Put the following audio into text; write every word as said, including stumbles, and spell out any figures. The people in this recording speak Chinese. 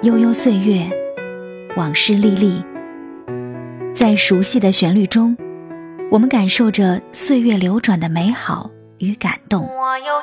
悠悠岁月，往事历历。在熟悉的旋律中，我们感受着岁月流转的美好与感动。 我有